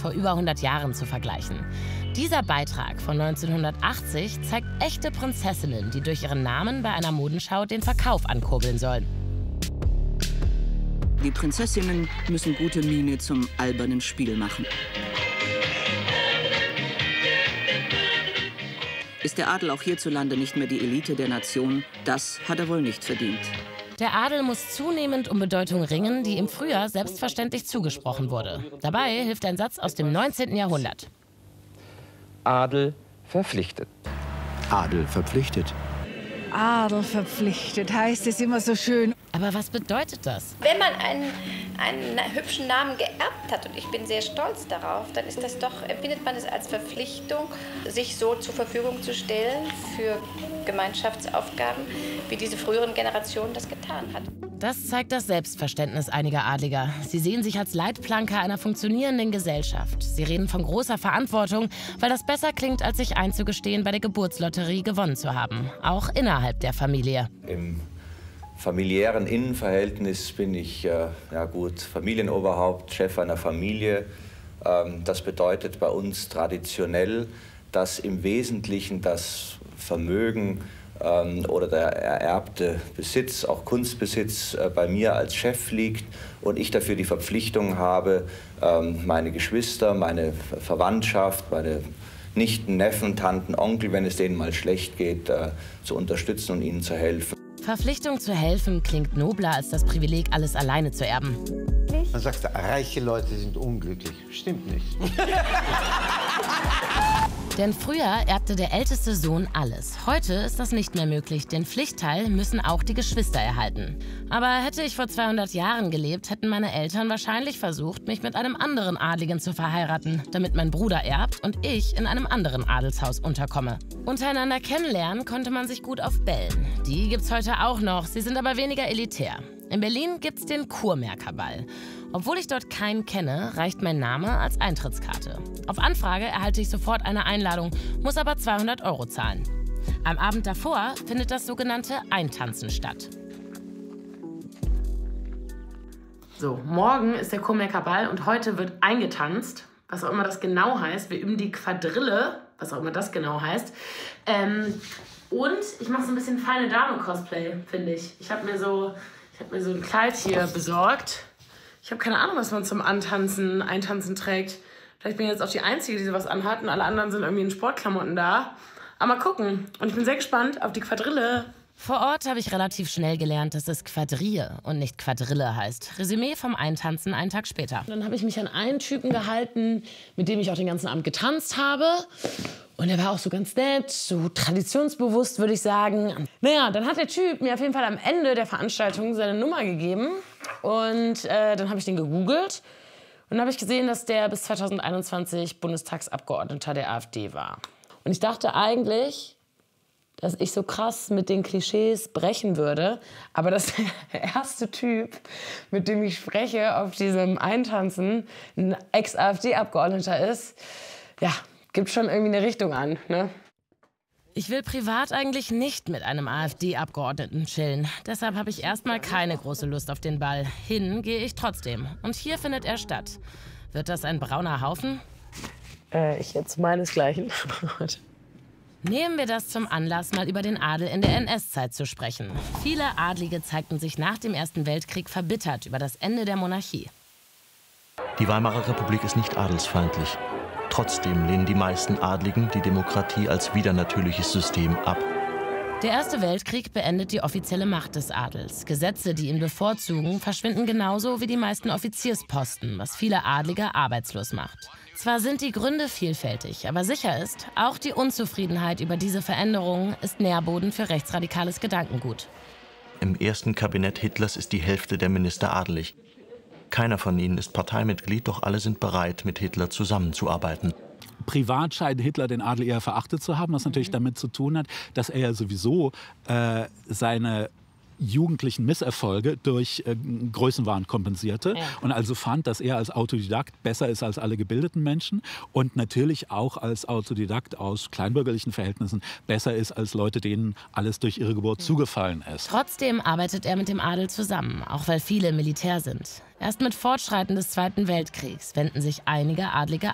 vor über 100 Jahren zu vergleichen. Dieser Beitrag von 1980 zeigt echte Prinzessinnen, die durch ihren Namen bei einer Modenschau den Verkauf ankurbeln sollen. Die Prinzessinnen müssen gute Miene zum albernen Spiel machen. Ist der Adel auch hierzulande nicht mehr die Elite der Nation? Das hat er wohl nicht verdient. Der Adel muss zunehmend um Bedeutung ringen, die ihm früher selbstverständlich zugesprochen wurde. Dabei hilft ein Satz aus dem 19. Jahrhundert. Adel verpflichtet. Adel verpflichtet. Adel verpflichtet, heißt es immer so schön. Aber was bedeutet das? Wenn man einen hübschen Namen geerbt hat, und ich bin sehr stolz darauf, dann ist das doch, empfindet man es als Verpflichtung, sich so zur Verfügung zu stellen für Gemeinschaftsaufgaben, wie diese früheren Generationen das getan hat. Das zeigt das Selbstverständnis einiger Adliger. Sie sehen sich als Leitplanke einer funktionierenden Gesellschaft. Sie reden von großer Verantwortung, weil das besser klingt, als sich einzugestehen, bei der Geburtslotterie gewonnen zu haben. Auch innerhalb der Familie. Im familiären Innenverhältnis bin ich Familienoberhaupt, Chef einer Familie. Das bedeutet bei uns traditionell, dass im Wesentlichen das Vermögen oder der ererbte Besitz, auch Kunstbesitz, bei mir als Chef liegt und ich dafür die Verpflichtung habe, meine Geschwister, meine Verwandtschaft, meine Nichten, Neffen, Tanten, Onkel, wenn es denen mal schlecht geht, zu unterstützen und ihnen zu helfen. Verpflichtung zu helfen klingt nobler als das Privileg, alles alleine zu erben. Man sagt, reiche Leute sind unglücklich. Stimmt nicht. Denn früher erbte der älteste Sohn alles. Heute ist das nicht mehr möglich. Den Pflichtteil müssen auch die Geschwister erhalten. Aber hätte ich vor 200 Jahren gelebt, hätten meine Eltern wahrscheinlich versucht, mich mit einem anderen Adligen zu verheiraten, damit mein Bruder erbt und ich in einem anderen Adelshaus unterkomme. Untereinander kennenlernen konnte man sich gut auf Bällen. Die gibt's heute auch noch, sie sind aber weniger elitär. In Berlin gibt's den Kurmärkerball. Obwohl ich dort keinen kenne, reicht mein Name als Eintrittskarte. Auf Anfrage erhalte ich sofort eine Einladung, muss aber 200 € zahlen. Am Abend davor findet das sogenannte Eintanzen statt. So, morgen ist der Kurmärkerball und heute wird eingetanzt, was auch immer das genau heißt. Wir üben die Quadrille, was auch immer das genau heißt. Und ich mache so ein bisschen feine Dame-Cosplay, finde ich. Ich habe mir so ein Kleid hier besorgt. Ich habe keine Ahnung, was man zum Eintanzen trägt. Vielleicht bin ich jetzt auch die Einzige, die sowas anhat und alle anderen sind irgendwie in Sportklamotten da. Aber mal gucken. Und ich bin sehr gespannt auf die Quadrille. Vor Ort habe ich relativ schnell gelernt, dass es Quadrille und nicht Quadrille heißt. Resümee vom Eintanzen einen Tag später. Dann habe ich mich an einen Typen gehalten, mit dem ich auch den ganzen Abend getanzt habe. Und er war auch so ganz nett, so traditionsbewusst, würde ich sagen. Naja, dann hat der Typ mir auf jeden Fall am Ende der Veranstaltung seine Nummer gegeben. Und dann habe ich den gegoogelt. Und dann habe ich gesehen, dass der bis 2021 Bundestagsabgeordneter der AfD war. Und ich dachte eigentlich, dass ich so krass mit den Klischees brechen würde. Aber dass der erste Typ, mit dem ich spreche auf diesem Eintanzen, ein Ex-AfD-Abgeordneter ist, ja, gibt schon irgendwie eine Richtung an, ne? Ich will privat eigentlich nicht mit einem AfD-Abgeordneten chillen. Deshalb habe ich erstmal keine große Lust auf den Ball. Hin gehe ich trotzdem. Und hier findet er statt. Wird das ein brauner Haufen? Ich jetzt meinesgleichen. Nehmen wir das zum Anlass, mal über den Adel in der NS-Zeit zu sprechen. Viele Adlige zeigten sich nach dem Ersten Weltkrieg verbittert über das Ende der Monarchie. Die Weimarer Republik ist nicht adelsfeindlich. Trotzdem lehnen die meisten Adligen die Demokratie als widernatürliches System ab. Der Erste Weltkrieg beendet die offizielle Macht des Adels. Gesetze, die ihn bevorzugen, verschwinden genauso wie die meisten Offiziersposten, was viele Adlige arbeitslos macht. Zwar sind die Gründe vielfältig, aber sicher ist, auch die Unzufriedenheit über diese Veränderungen ist Nährboden für rechtsradikales Gedankengut. Im ersten Kabinett Hitlers ist die Hälfte der Minister adelig. Keiner von ihnen ist Parteimitglied, doch alle sind bereit, mit Hitler zusammenzuarbeiten. Privat scheint Hitler den Adel eher verachtet zu haben, was natürlich damit zu tun hat, dass er ja sowieso seine jugendlichen Misserfolge durch Größenwahn kompensierte und also fand, dass er als Autodidakt besser ist als alle gebildeten Menschen und natürlich auch als Autodidakt aus kleinbürgerlichen Verhältnissen besser ist als Leute, denen alles durch ihre Geburt zugefallen ist. Trotzdem arbeitet er mit dem Adel zusammen, auch weil viele Militär sind. Erst mit Fortschreiten des Zweiten Weltkriegs wenden sich einige Adlige